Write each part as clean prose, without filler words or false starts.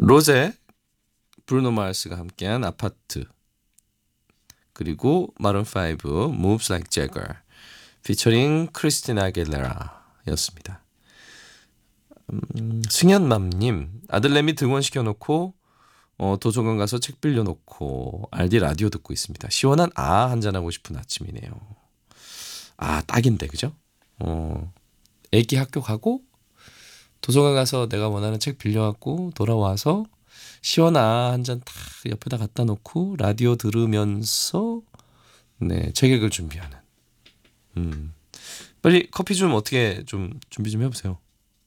로제, 브루노 마르스가 함께한 아파트, 그리고 마룬5 Moves Like Jagger 피처링 크리스티나 아길레라였습니다. 승현맘님, 아들내미 등원시켜놓고 도서관 가서 책 빌려놓고 RD 라디오 듣고 있습니다. 시원한 한잔하고 싶은 아침이네요. 딱인데 그죠? 애기 학교 가고 도서관 가서 내가 원하는 책 빌려갖고 돌아와서 시원한 한잔 딱 옆에다 갖다 놓고 라디오 들으면서 책 읽을 준비하는. 빨리 커피 좀 어떻게 좀 준비 좀 해보세요.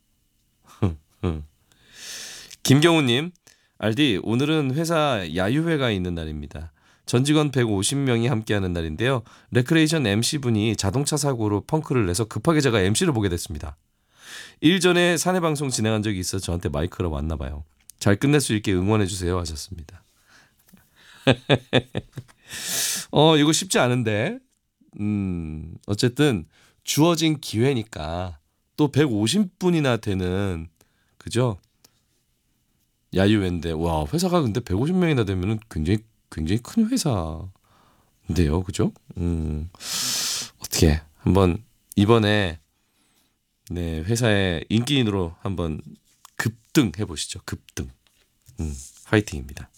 김경우님, 알디, 오늘은 회사 야유회가 있는 날입니다. 전 직원 150명이 함께하는 날인데요. 레크레이션 MC분이 자동차 사고로 펑크를 내서 급하게 제가 MC를 보게 됐습니다. 일 전에 사내 방송 진행한 적이 있어 저한테 마이크가 왔나 봐요. 잘 끝낼 수 있게 응원해 주세요 하셨습니다. 이거 쉽지 않은데 어쨌든 주어진 기회니까 또 150분이나 되는 그죠? 야유회인데 와 회사가 근데 150명이나 되면은 굉장히 큰 회사인데요, 그죠? 어떻게 한번 이번에 회사의 인기인으로 한번 급등해 보시죠. 급등. 화이팅입니다.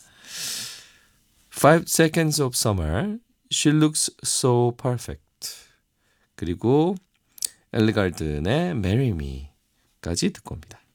5 Seconds of Summer, She Looks So Perfect. 그리고 엘리 갈든의 Marry Me까지 듣고 옵니다.